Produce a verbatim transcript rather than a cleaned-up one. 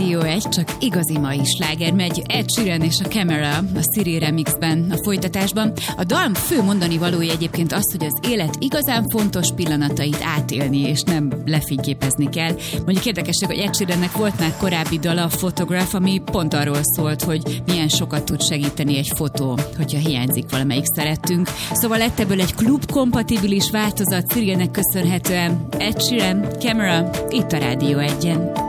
Rádió egy, csak igazi mai sláger megy. Ed Sheeran és a Camera a Siri remixben, a folytatásban. A dal fő mondani valója egyébként az, hogy az élet igazán fontos pillanatait átélni, és nem lefényképezni kell. Mondjuk érdekesek, hogy Ed Sheerannek volt már korábbi dala, a Photograph, ami pont arról szólt, hogy milyen sokat tud segíteni egy fotó, hogyha hiányzik valamelyik szerettünk. Szóval lett ebből egy klub-kompatibilis változat Sirinek köszönhetően. Ed Sheeran, Camera, itt a Rádió egyen.